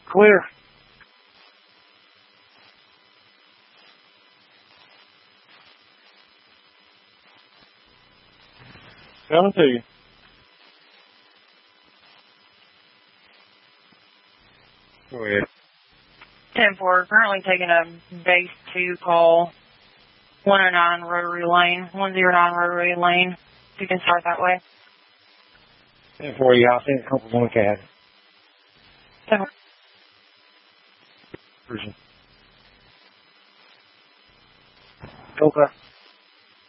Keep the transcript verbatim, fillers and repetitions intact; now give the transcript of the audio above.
Clear. Coming to you. Go ahead. ten four, currently taking a base two call, one oh nine Rotary Lane, one oh nine Rotary Lane. You can start that way. ten four, you I'll send a couple on the C A D. ten four. Version. Okay.